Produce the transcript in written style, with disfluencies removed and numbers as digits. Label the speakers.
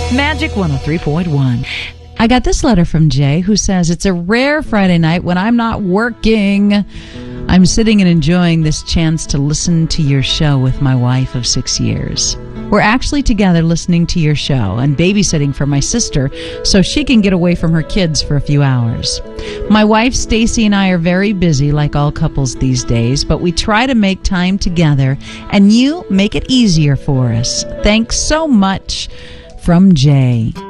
Speaker 1: Magic 103.1. I got this letter from Jay, who says, it's a rare Friday night when I'm not working. I'm sitting and enjoying this chance to listen to your show with my wife of 6 years. We're actually together listening to your show and babysitting for my sister so she can get away from her kids for a few hours. My wife Stacy and I are very busy like all couples these days, but we try to make time together, and you make it easier for us. Thanks so much. From Jay.